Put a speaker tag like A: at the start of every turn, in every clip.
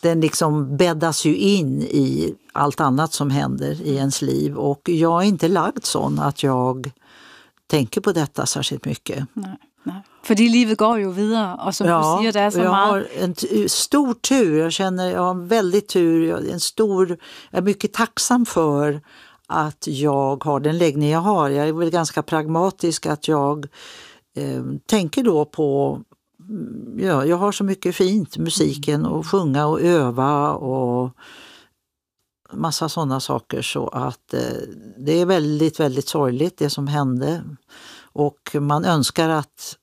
A: den liksom bäddas ju in i allt annat som händer i ens liv. Och jag är inte lagd sån att jag tänker på detta särskilt mycket.
B: Nej. För livet går ju vidare och som du säger, det är så
A: jag
B: meget.
A: har en stor tur. Jag har en väldigt tur. Jag är mycket tacksam för att jag har den läggning jag har. Jag är väl ganska pragmatisk att jag tänker då på, jag har så mycket fint, musiken och sjunga och öva och massa sådana saker, så att det är väldigt, väldigt sorgligt det som hände. Och man önskar att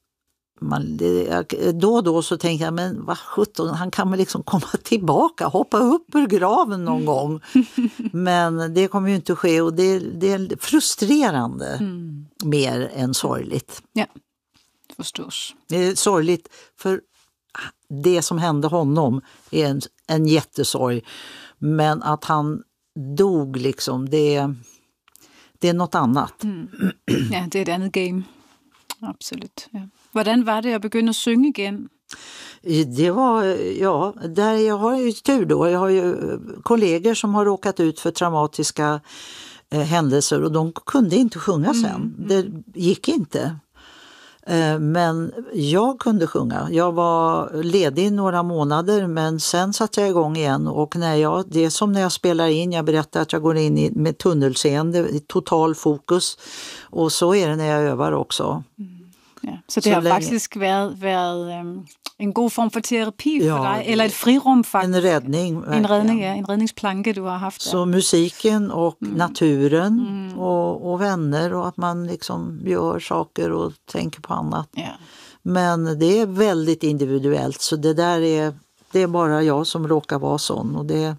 A: då och då så tänker jag, men vad sjutton, han kan väl liksom komma tillbaka, hoppa upp ur graven någon gång. Men det kommer ju inte att ske, och det är frustrerande mer än sorgligt.
B: Ja, förstås.
A: Det är sorgligt för det som hände honom är en jättesorg. Men att han dog liksom, det är något annat.
B: Ja, det är ett annat game. Absolut. Ja. Hvordan var det att börja sjunga igen?
A: Det var, där jag har ju tur då. Jag har ju kollegor som har råkat ut för traumatiska händelser och de kunde inte sjunga sen. Det gick inte. Men jag kunde sjunga. Jag var ledig några månader, men sen satte jag igång igen. Och det är som när jag spelar in, jag berättar att jag går in med tunnelseende, total fokus. Och så är det när jag övar också.
B: Ja, så det har faktiskt varit en god form för terapi för dig, eller ett frirum faktiskt.
A: En räddning.
B: En räddningsplanka du har haft.
A: Så musiken och naturen och vänner, och att man liksom gör saker och tänker på annat.
B: Ja.
A: Men det är väldigt individuellt, så det är bara jag som råkar vara sån, och det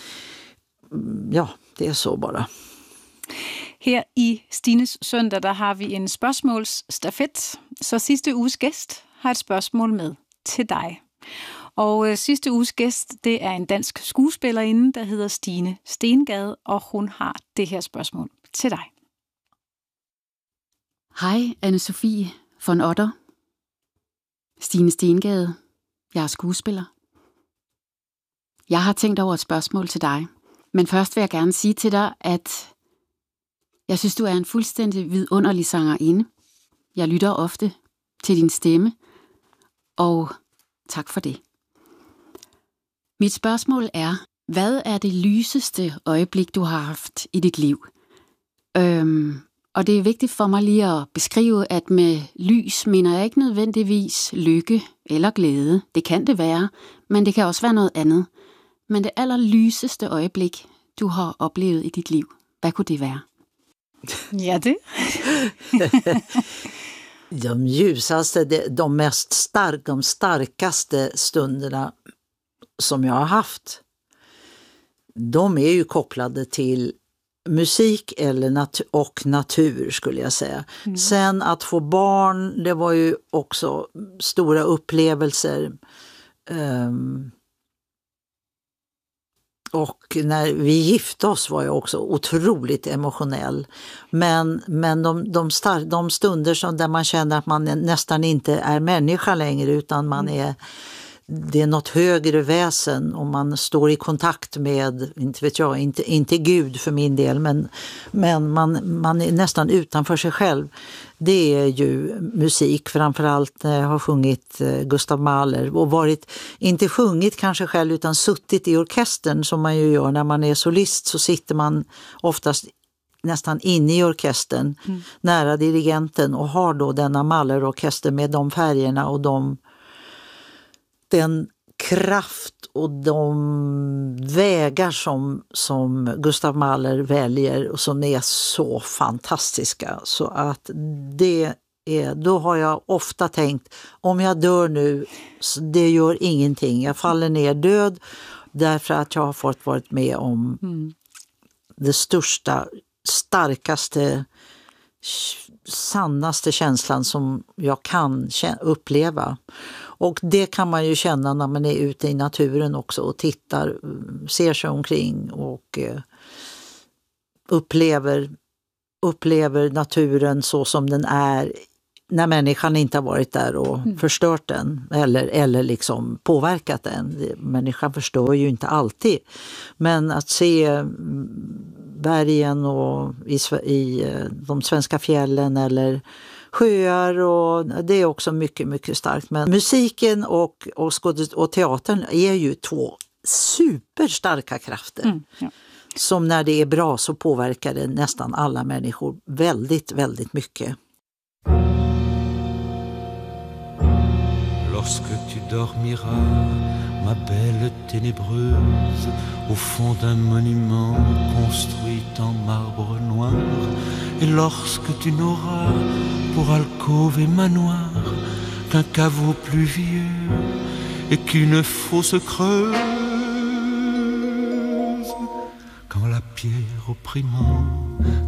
A: är så bara.
B: Her i Stines søndag, der har vi en spørgsmålsstafet. Så sidste uges gæst har et spørgsmål med til dig. Og sidste uges gæst, det er en dansk skuespillerinde, der hedder Stine Stengade, og hun har det her spørgsmål til dig.
C: Hej, Anne-Sophie von Otter. Stine Stengade. Jeg er skuespiller. Jeg har tænkt over et spørgsmål til dig. Men først vil jeg gerne sige til dig, at jeg synes, du er en fuldstændig vidunderlig sangerinde. Jeg lytter ofte til din stemme, og tak for det. Mit spørgsmål er, hvad er det lyseste øjeblik, du har haft i dit liv? Og det er vigtigt for mig lige at beskrive, at med lys mener jeg ikke nødvendigvis lykke eller glæde. Det kan det være, men det kan også være noget andet. Men det allerlyseste øjeblik, du har oplevet i dit liv, hvad kunne det være?
B: Ja, det.
A: De ljusaste, de starkaste stunderna som jag har haft, de är ju kopplade till musik och natur, skulle jag säga. Sen att få barn, det var ju också stora upplevelser. Och när vi gifte oss var jag också otroligt emotionell. Men de stunder där man känner att man nästan inte är människa längre, utan det är något högre väsen, och man står i kontakt med, inte vet jag, inte Gud för min del, men man är nästan utanför sig själv. Det är ju musik, framförallt när jag har sjungit Gustav Mahler och inte sjungit kanske själv, utan suttit i orkestern, som man ju gör när man är solist, så sitter man oftast nästan inne i orkestern, nära dirigenten, och har då denna Mahler-orkester med de färgerna och den kraft och de vägar som Gustav Mahler väljer, och som är så fantastiska. Så att då har jag ofta tänkt, om jag dör nu, det gör ingenting. Jag faller ner död därför att jag har fått varit med om det största, starkaste, sannaste känslan som jag kan uppleva. Och det kan man ju känna när man är ute i naturen också och tittar, ser sig omkring och upplever naturen så som den är när människan inte har varit där och förstört den eller liksom påverkat den. Människan förstör ju inte alltid. Men att se bergen och i de svenska fjällen eller sjöar, och det är också mycket, mycket starkt. Men musiken och teatern är ju två superstarka krafter. Som när det är bra så påverkar det nästan alla människor väldigt, väldigt mycket.
D: Lorsque tu dormiras, ma belle ténébreuse, au fond d'un monument construit en marbre noir, et lorsque tu n'auras pour alcôve et manoir qu'un caveau pluvieux et qu'une fosse creuse, quand la pierre opprimant